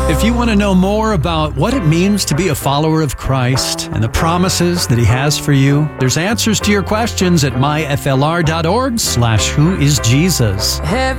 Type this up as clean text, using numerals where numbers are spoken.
If you want to know more about what it means to be a follower of Christ and the promises that He has for you, there's answers to your questions at myflr.org/whoisjesus.